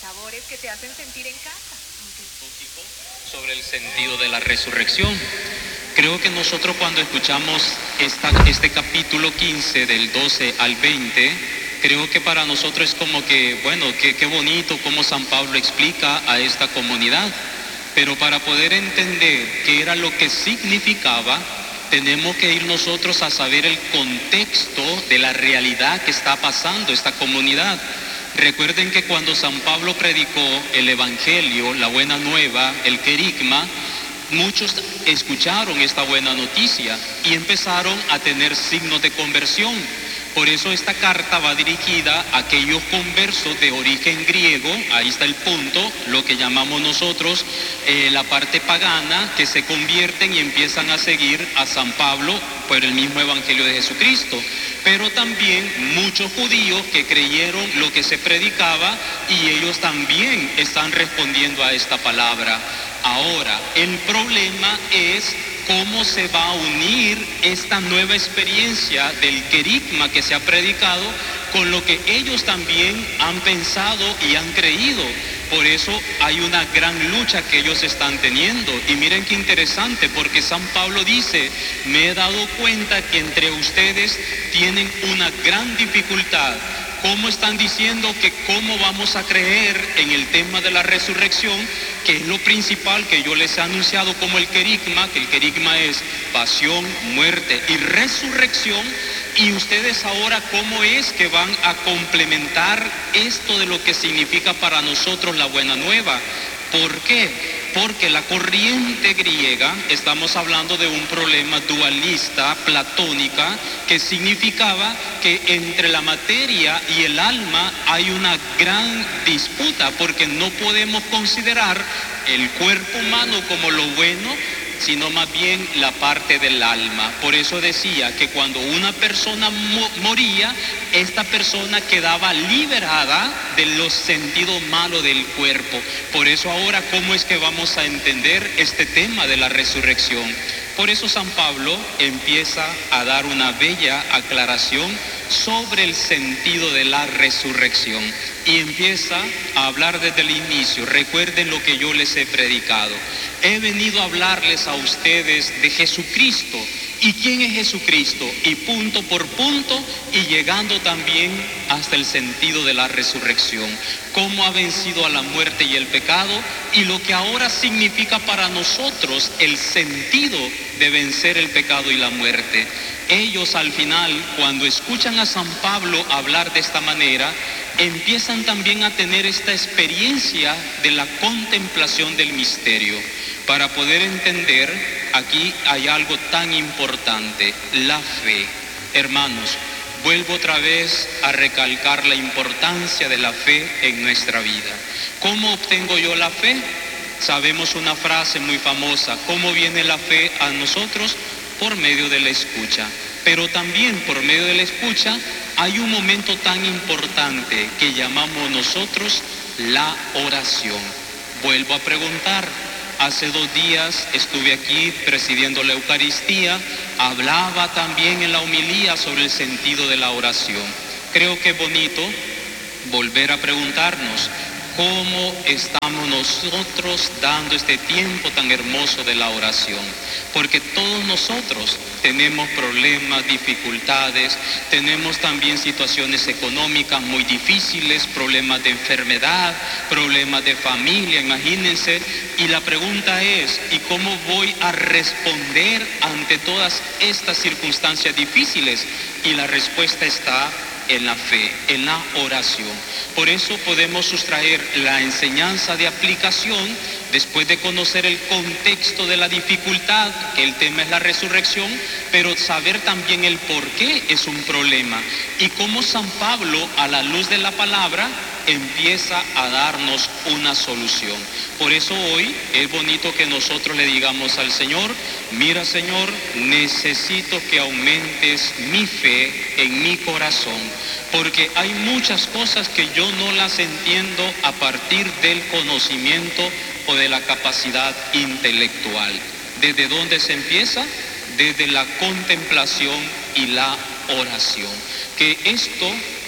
sabores que te hacen sentir en casa. Sobre el sentido de la resurrección. Creo que nosotros cuando escuchamos este capítulo 15 del 12 al 20, creo que para nosotros es como que, bueno, qué bonito cómo San Pablo explica a esta comunidad. Pero para poder entender qué era lo que significaba, tenemos que ir nosotros a saber el contexto de la realidad que está pasando esta comunidad. Recuerden que cuando San Pablo predicó el Evangelio, la buena nueva, el querigma, muchos escucharon esta buena noticia y empezaron a tener signos de conversión. Por eso esta carta va dirigida a aquellos conversos de origen griego, ahí está el punto, lo que llamamos nosotros la parte pagana, que se convierten y empiezan a seguir a San Pablo por el mismo Evangelio de Jesucristo. Pero también muchos judíos que creyeron lo que se predicaba y ellos también están respondiendo a esta palabra. Ahora, el problema es cómo se va a unir esta nueva experiencia del querigma que se ha predicado con lo que ellos también han pensado y han creído. Por eso hay una gran lucha que ellos están teniendo. Y miren qué interesante, porque San Pablo dice, me he dado cuenta que entre ustedes tienen una gran dificultad. ¿Cómo están diciendo que cómo vamos a creer en el tema de la resurrección, que es lo principal que yo les he anunciado como el querigma, que el querigma es pasión, muerte y resurrección? Y ustedes ahora, ¿cómo es que van a complementar esto de lo que significa para nosotros la buena nueva? ¿Por qué? Porque la corriente griega, estamos hablando de un problema dualista, platónica, que significaba que entre la materia y el alma hay una gran disputa, porque no podemos considerar el cuerpo humano como lo bueno, sino más bien la parte del alma. Por eso decía que cuando una persona moría, esta persona quedaba liberada de los sentidos malos del cuerpo. Por eso ahora, ¿cómo es que vamos a entender este tema de la resurrección? Por eso San Pablo empieza a dar una bella aclaración sobre el sentido de la resurrección y empieza a hablar desde el inicio. Recuerden lo que yo les he predicado. He venido a hablarles a ustedes de Jesucristo. ¿Y quién es Jesucristo? Y punto por punto, y llegando también hasta el sentido de la resurrección. Cómo ha vencido a la muerte y el pecado, y lo que ahora significa para nosotros el sentido de vencer el pecado y la muerte. Ellos al final, cuando escuchan a San Pablo hablar de esta manera, empiezan también a tener esta experiencia de la contemplación del misterio. Para poder entender, aquí hay algo tan importante, la fe. Hermanos, vuelvo otra vez a recalcar la importancia de la fe en nuestra vida. ¿Cómo obtengo yo la fe? Sabemos una frase muy famosa, ¿cómo viene la fe a nosotros? Por medio de la escucha. Pero también por medio de la escucha hay un momento tan importante que llamamos nosotros la oración. Vuelvo a preguntar. Hace 2 días estuve aquí presidiendo la Eucaristía, hablaba también en la homilía sobre el sentido de la oración. Creo que es bonito volver a preguntarnos cómo estamos nosotros dando este tiempo tan hermoso de la oración. Porque todos nosotros tenemos problemas, dificultades, tenemos también situaciones económicas muy difíciles, problemas de enfermedad, problemas de familia, imagínense. Y la pregunta es, ¿y cómo voy a responder ante todas estas circunstancias difíciles? Y la respuesta está en la fe, en la oración. Por eso podemos sustraer la enseñanza de aplicación después de conocer el contexto de la dificultad, que el tema es la resurrección, pero saber también el por qué es un problema y cómo San Pablo, a la luz de la palabra, empieza a darnos una solución. Por eso hoy es bonito que nosotros le digamos al Señor, mira Señor, necesito que aumentes mi fe en mi corazón, porque hay muchas cosas que yo no las entiendo a partir del conocimiento o de la capacidad intelectual. ¿Desde dónde se empieza? Desde la contemplación y la oración. Que esto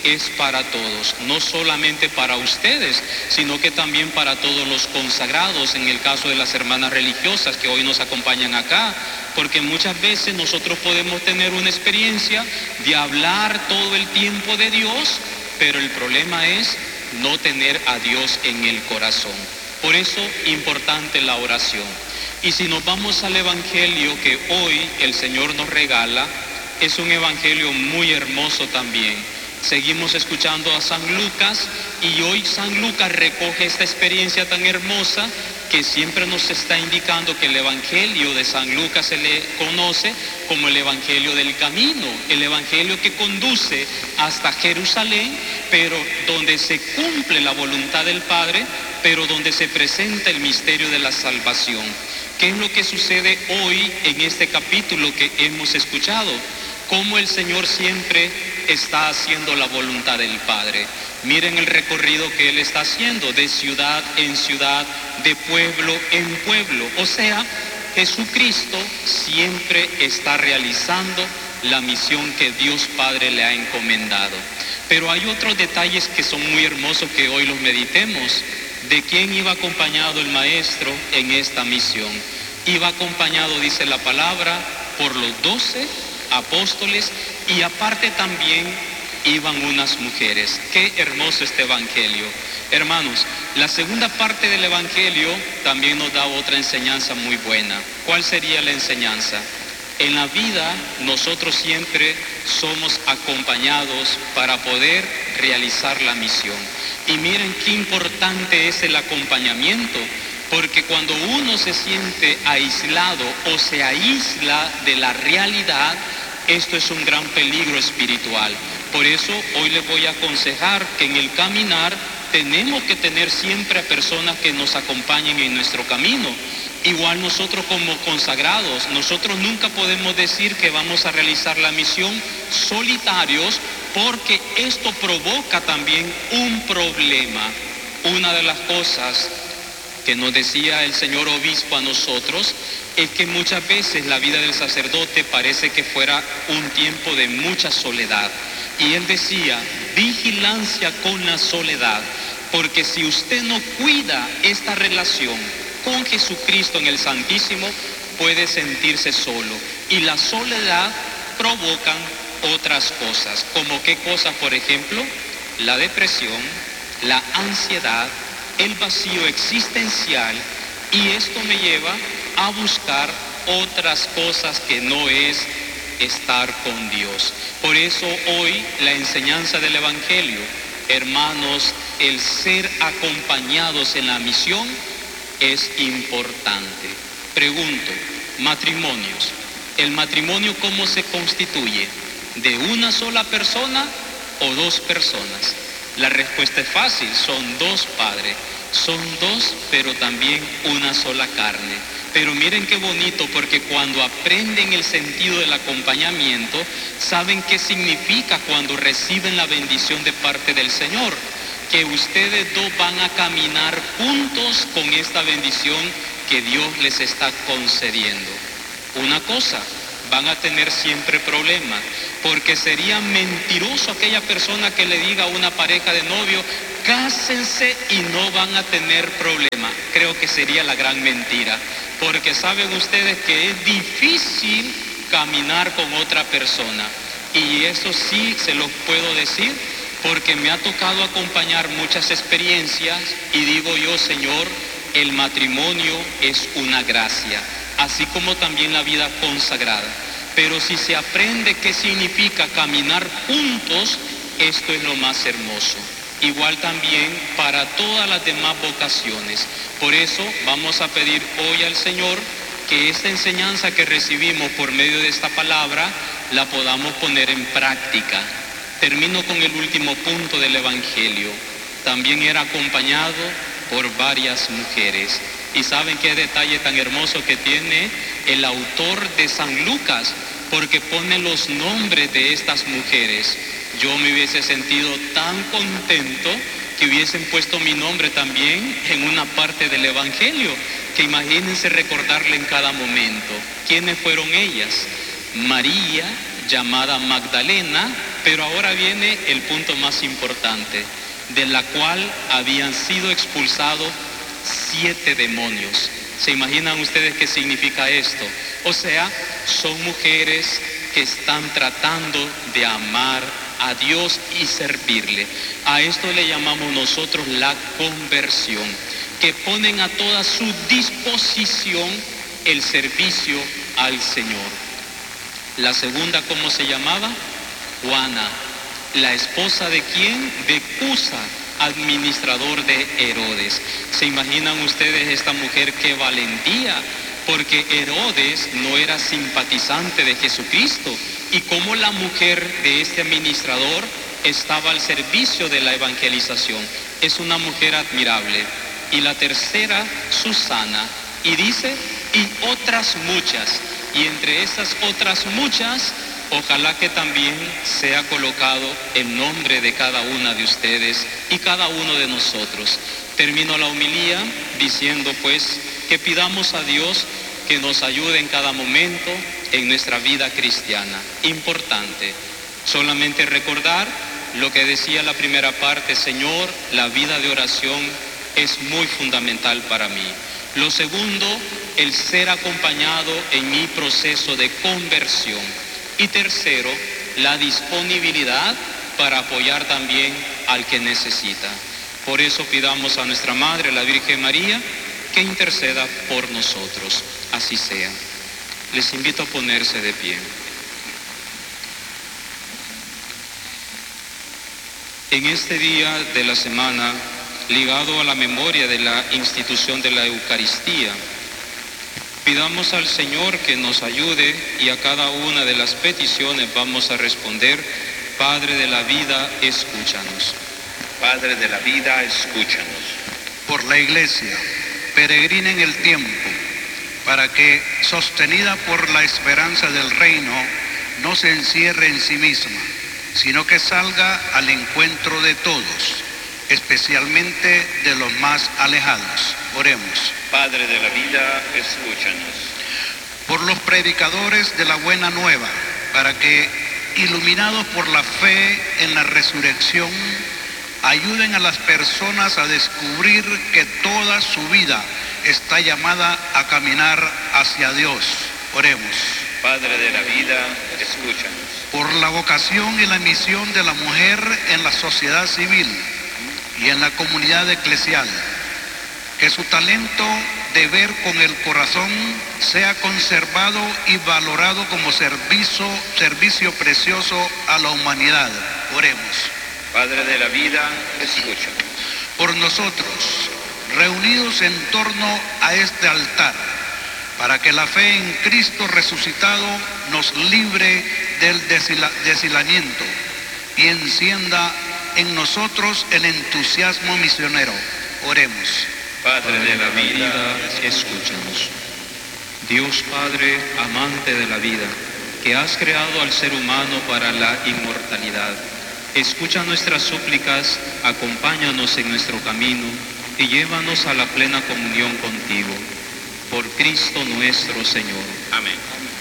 es para todos, no solamente para ustedes, sino que también para todos los consagrados, en el caso de las hermanas religiosas que hoy nos acompañan acá, porque muchas veces nosotros podemos tener una experiencia de hablar todo el tiempo de Dios, pero el problema es no tener a Dios en el corazón. Por eso, importante la oración. Y si nos vamos al Evangelio que hoy el Señor nos regala, es un Evangelio muy hermoso también. Seguimos escuchando a San Lucas y hoy San Lucas recoge esta experiencia tan hermosa que siempre nos está indicando que el Evangelio de San Lucas se le conoce como el Evangelio del camino, el Evangelio que conduce hasta Jerusalén, pero donde se cumple la voluntad del Padre, pero donde se presenta el misterio de la salvación. ¿Qué es lo que sucede hoy en este capítulo que hemos escuchado? Cómo el Señor siempre está haciendo la voluntad del Padre. Miren el recorrido que Él está haciendo de ciudad en ciudad, de pueblo en pueblo. O sea, Jesucristo siempre está realizando la misión que Dios Padre le ha encomendado. Pero hay otros detalles que son muy hermosos que hoy los meditemos. ¿De quién iba acompañado el Maestro en esta misión? Iba acompañado, dice la palabra, por los 12 apóstoles y aparte también iban unas mujeres. Qué hermoso este Evangelio. Hermanos, la segunda parte del Evangelio también nos da otra enseñanza muy buena. ¿Cuál sería la enseñanza? En la vida nosotros siempre somos acompañados para poder realizar la misión. Y miren qué importante es el acompañamiento, porque cuando uno se siente aislado o se aísla de la realidad, esto es un gran peligro espiritual. Por eso hoy les voy a aconsejar que en el caminar tenemos que tener siempre a personas que nos acompañen en nuestro camino. Igual nosotros como consagrados, nosotros nunca podemos decir que vamos a realizar la misión solitarios, porque esto provoca también un problema. Una de las cosas que nos decía el señor obispo a nosotros es que muchas veces la vida del sacerdote parece que fuera un tiempo de mucha soledad. Y él decía, vigilancia con la soledad, porque si usted no cuida esta relación con Jesucristo en el Santísimo, puede sentirse solo. Y la soledad provoca otras cosas. ¿Como qué cosas? Por ejemplo, la depresión, la ansiedad, el vacío existencial, y esto me lleva a buscar otras cosas que no es estar con Dios. Por eso hoy la enseñanza del Evangelio, hermanos, el ser acompañados en la misión es importante. Pregunto, matrimonios, ¿el matrimonio cómo se constituye? ¿De una sola persona o dos personas? La respuesta es fácil, son dos, padre. Son dos, pero también una sola carne. Pero miren qué bonito, porque cuando aprenden el sentido del acompañamiento, saben qué significa cuando reciben la bendición de parte del Señor. Que ustedes dos van a caminar juntos con esta bendición que Dios les está concediendo. Una cosa, van a tener siempre problemas, porque sería mentiroso aquella persona que le diga a una pareja de novio, cásense y no van a tener problema. Creo que sería la gran mentira, porque saben ustedes que es difícil caminar con otra persona. Y eso sí se los puedo decir, porque me ha tocado acompañar muchas experiencias y digo yo, Señor, el matrimonio es una gracia, así como también la vida consagrada. Pero si se aprende qué significa caminar juntos, esto es lo más hermoso. Igual también para todas las demás vocaciones. Por eso vamos a pedir hoy al Señor que esta enseñanza que recibimos por medio de esta palabra la podamos poner en práctica. Termino con el último punto del Evangelio. También era acompañado por varias mujeres. Y saben qué detalle tan hermoso que tiene el autor de San Lucas, porque pone los nombres de estas mujeres. Yo me hubiese sentido tan contento que hubiesen puesto mi nombre también en una parte del Evangelio, que imagínense recordarle en cada momento. ¿Quiénes fueron ellas? María, llamada Magdalena, Pero ahora viene el punto más importante, de la cual habían sido expulsados 7 demonios. ¿Se imaginan ustedes qué significa esto? O sea, son mujeres que están tratando de amar a Dios y servirle. A esto le llamamos nosotros la conversión, que ponen a toda su disposición el servicio al Señor. La segunda, ¿cómo se llamaba? Juana, la esposa de quién? De Cusa, administrador de Herodes. ¿Se imaginan ustedes esta mujer qué valentía? Porque Herodes no era simpatizante de Jesucristo, y cómo la mujer de este administrador estaba al servicio de la evangelización. Es una mujer admirable. Y la tercera, Susana, y dice, y otras muchas, y entre esas otras muchas, ojalá que también sea colocado el nombre de cada una de ustedes y cada uno de nosotros. Termino la homilía diciendo pues que pidamos a Dios que nos ayude en cada momento en nuestra vida cristiana. Importante, solamente recordar lo que decía la primera parte: Señor, la vida de oración es muy fundamental para mí. Lo segundo, el ser acompañado en mi proceso de conversión. Y tercero, la disponibilidad para apoyar también al que necesita. Por eso pidamos a nuestra Madre, la Virgen María, que interceda por nosotros. Así sea. Les invito a ponerse de pie. En este día de la semana, ligado a la memoria de la institución de la Eucaristía, pidamos al Señor que nos ayude, y a cada una de las peticiones vamos a responder: Padre de la vida, escúchanos. Padre de la vida, escúchanos. Por la Iglesia, peregrina en el tiempo, para que, sostenida por la esperanza del reino, no se encierre en sí misma, sino que salga al encuentro de todos, especialmente de los más alejados. Oremos. Padre de la vida, escúchanos. Por los predicadores de la buena nueva, para que, iluminados por la fe en la resurrección, ayuden a las personas a descubrir que toda su vida está llamada a caminar hacia Dios. Oremos. Padre de la vida, escúchanos. Por la vocación y la misión de la mujer en la sociedad civil y en la comunidad eclesial, que su talento de ver con el corazón sea conservado y valorado como servicio precioso a la humanidad. Oremos. Padre de la vida, escúchanos. Por nosotros, reunidos en torno a este altar, para que la fe en Cristo resucitado nos libre del deshilamiento y encienda en nosotros el entusiasmo misionero. Oremos. Padre de la vida, escúchanos. Dios Padre, amante de la vida, que has creado al ser humano para la inmortalidad, escucha nuestras súplicas, acompáñanos en nuestro camino y llévanos a la plena comunión contigo. Por Cristo nuestro Señor. amén.